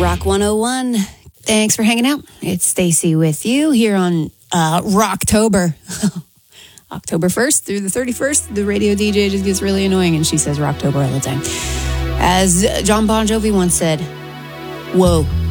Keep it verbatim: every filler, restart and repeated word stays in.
Rock one oh one. Thanks for hanging out. It's Stacy with you here on uh, Rocktober. October first through the thirty-first. The radio D J just gets really annoying and she says Rocktober all the time. As John Bon Jovi once said, whoa.